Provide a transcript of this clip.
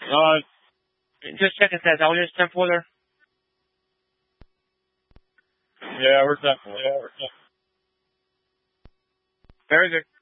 Just checking that. Are we just 10 for there? Yeah, we're 10 for. Very good.